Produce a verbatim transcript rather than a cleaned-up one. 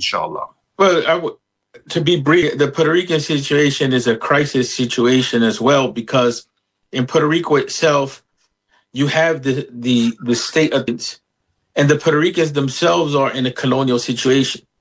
inshallah. Well, I w- to be brief, the Puerto Rican situation is a crisis situation as well, because in Puerto Rico itself, you have the the the state of, and the Puerto Ricans themselves are in a colonial situation.